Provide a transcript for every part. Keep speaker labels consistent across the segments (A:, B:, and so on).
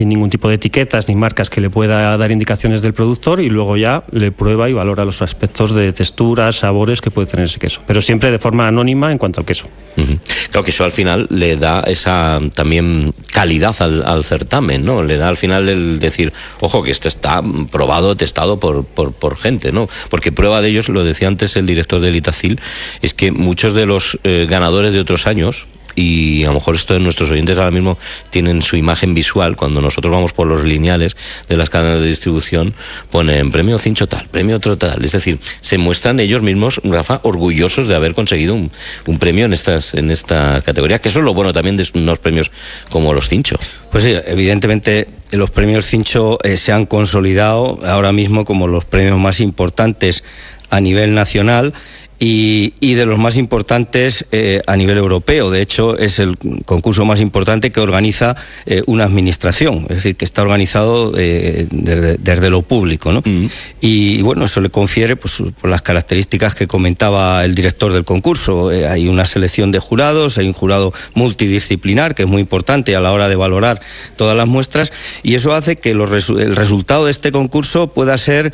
A: sin ningún tipo de etiquetas ni marcas que le pueda dar indicaciones del productor, y luego ya le prueba y valora los aspectos de texturas, sabores que puede tener ese queso, pero siempre de forma anónima en cuanto al queso.
B: Claro que eso al final le da esa también calidad al certamen, ¿no? Le da al final el decir, ojo, que esto está probado, testado por gente, ¿no? Porque prueba de ellos, lo decía antes el director del Itacil, es que muchos de los ganadores de otros años, y a lo mejor esto de nuestros oyentes ahora mismo tienen su imagen visual, cuando nosotros vamos por los lineales de las cadenas de distribución, ponen premio Cincho tal, premio otro tal, es decir, se muestran ellos mismos, Rafa, orgullosos de haber conseguido un premio en esta categoría, que eso es lo bueno también de unos premios como los Cincho.
C: Pues sí, evidentemente los premios Cincho se han consolidado ahora mismo como los premios más importantes a nivel nacional y de los más importantes a nivel europeo. De hecho, es el concurso más importante que organiza una administración, es decir, que está organizado desde lo público, ¿no? Y bueno, eso le confiere pues, por las características que comentaba el director del concurso. Hay una selección de jurados, hay un jurado multidisciplinar, que es muy importante a la hora de valorar todas las muestras, y eso hace que el resultado de este concurso pueda ser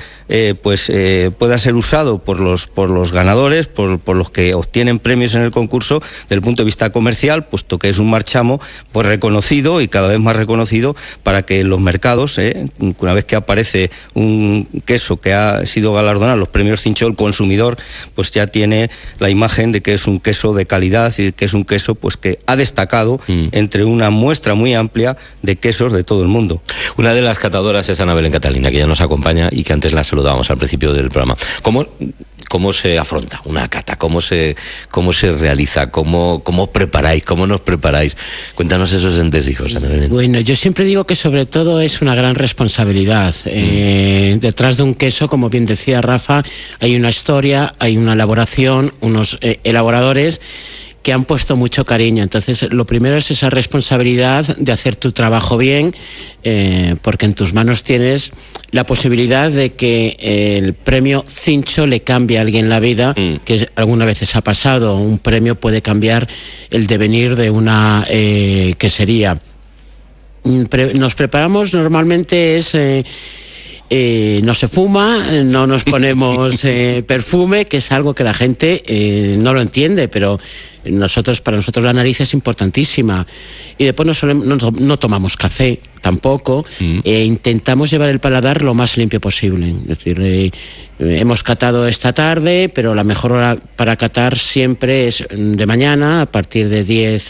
C: usado por los ganadores, por los que obtienen premios en el concurso, desde el punto de vista comercial, puesto que es un marchamo pues reconocido y cada vez más reconocido, para que en los mercados, una vez que aparece un queso que ha sido galardonado los premios Cincho, el consumidor pues ya tiene la imagen de que es un queso de calidad y que es un queso pues que ha destacado entre una muestra muy amplia de quesos de todo el mundo.
B: Una de las catadoras es Ana Belén Catalina, que ya nos acompaña y que antes la saludábamos al principio del programa. ¿Cómo se afronta una cata? ¿Cómo se realiza? ¿Cómo preparáis? ¿Cómo nos preparáis? Cuéntanos esos entresijos, Ana Belén.
D: Bueno, yo siempre digo que sobre todo es una gran responsabilidad. Detrás de un queso, como bien decía Rafa, hay una historia, hay una elaboración, unos elaboradores que han puesto mucho cariño. Entonces, lo primero es esa responsabilidad de hacer tu trabajo bien, porque en tus manos tienes la posibilidad de que el premio Cincho le cambie a alguien la vida, que algunas veces ha pasado. Un premio puede cambiar el devenir de una quesería. Nos preparamos, normalmente no se fuma, no nos ponemos perfume, que es algo que la gente no lo entiende, pero para nosotros la nariz es importantísima. Y después no tomamos café tampoco, intentamos llevar el paladar lo más limpio posible. Es decir, hemos catado esta tarde, pero la mejor hora para catar siempre es de mañana, a partir de 10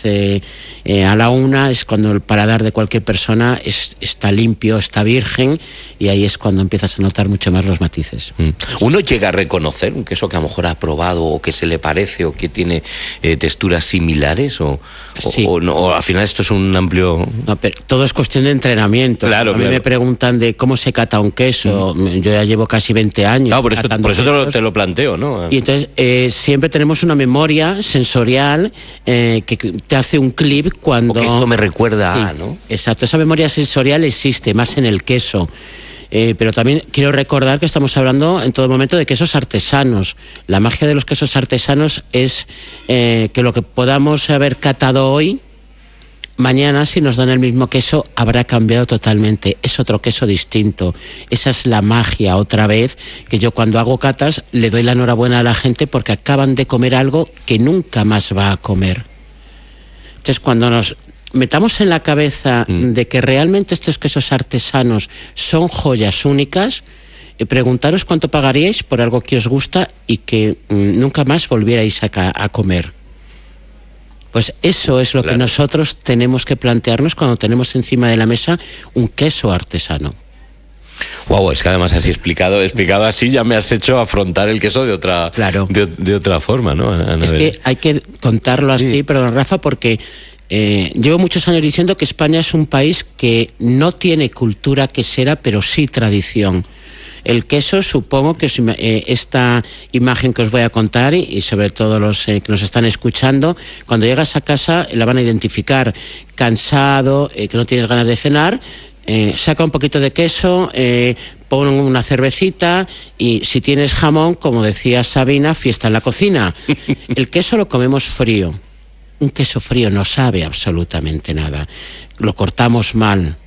D: a la 1, es cuando el paladar de cualquier persona está limpio, está virgen, y ahí es cuando empiezas a notar mucho más los matices.
B: ¿Uno llega a reconocer un queso que a lo mejor ha probado o que se le parece o que tiene texturas similares?
D: Sí.
B: O no, o al final esto es un amplio...
D: No, pero todo es cuestión de entrenamiento.
B: Claro,
D: a mí me preguntan de cómo se cata un queso. Yo ya llevo casi 20 años.
B: No, por eso te lo planteo, ¿no?
D: Y entonces siempre tenemos una memoria sensorial que te hace un clip cuando...
B: Porque esto me recuerda a,
D: sí,
B: ¿no?
D: Exacto, esa memoria sensorial existe más en el queso. Pero también quiero recordar que estamos hablando en todo momento de quesos artesanos. La magia de los quesos artesanos es que lo que podamos haber catado hoy, mañana, si nos dan el mismo queso, habrá cambiado totalmente. Es otro queso distinto. Esa es la magia, otra vez, que yo cuando hago catas le doy la enhorabuena a la gente porque acaban de comer algo que nunca más va a comer. Entonces, cuando nos metamos en la cabeza de que realmente estos quesos artesanos son joyas únicas, preguntaros cuánto pagaríais por algo que os gusta y que nunca más volvierais a comer. Pues eso es lo que nosotros tenemos que plantearnos cuando tenemos encima de la mesa un queso artesano.
B: Wow, es que además así explicado así ya me has hecho afrontar el queso de otra, de otra forma, ¿no?
D: Es que hay que contarlo así, pero Rafa, porque llevo muchos años diciendo que España es un país que no tiene cultura quesera, pero sí tradición. El queso, supongo que esta imagen que os voy a contar, y sobre todo los que nos están escuchando, cuando llegas a casa la van a identificar. Cansado, que no tienes ganas de cenar, saca un poquito de queso, pon una cervecita, y si tienes jamón, como decía Sabina, fiesta en la cocina. El queso lo comemos frío. Un queso frío no sabe absolutamente nada. Lo cortamos mal.